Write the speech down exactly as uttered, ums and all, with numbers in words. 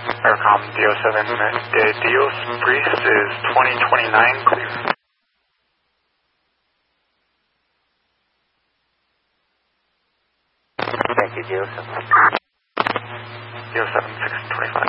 Aircom D O seven, uh, Dios Priest is twenty twenty-nine, clear. Thank you, D O seven. D O seven, six twenty-five.